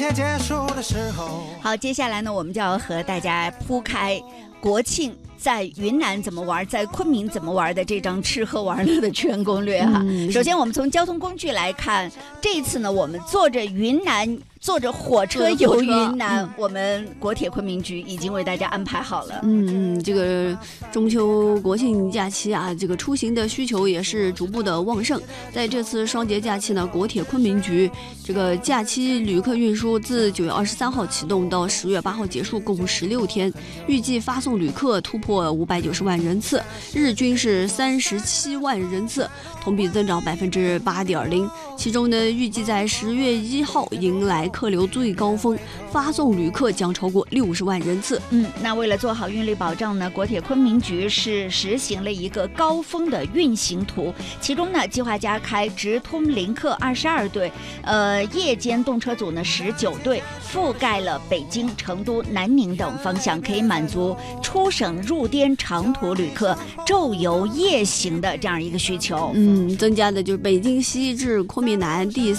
好，接下来呢，我们就要和大家铺开国庆在云南怎么玩，在昆明怎么玩的这张吃喝玩乐的全攻略哈。首先，我们从交通工具来看，这一次呢，我们坐着火车游云南，我们国铁昆明局已经为大家安排好了。 这个中秋国庆假期啊，这个出行的需求也是逐步的旺盛。在这次双节假期呢，国铁昆明局这个假期旅客运输自9月23号启动到10月8号结束，共16天，预计发送旅客突破590万人次，日均是37万人次，同比增长8.0%。其中呢，预计在10月1号迎来客流最高峰，发送旅客将超过60万人次。 那为了做好运力保障呢，国铁昆明局是实行了一个高峰的运行图，其中呢，计划加开直通临客22对，夜间动车组呢19对，覆盖了北京、成都、南宁等方向，可以满足出省入滇长途旅客昼游夜行的这样一个需求。 增加的就是北京西至昆明南第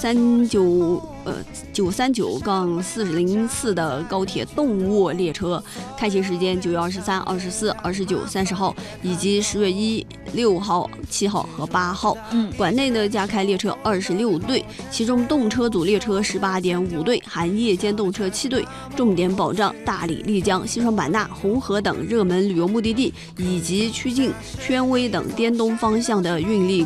939-404的高铁动卧列车，开行时间9月23、24、29、30号，以及10月1、6号、7号和8号。馆内呢加开列车26对，其中动车组列车18.5对，含夜间动车7对，重点保障大理、丽江、西双版纳、红河等热门旅游目的地以及曲靖、宣威等滇东方向的运力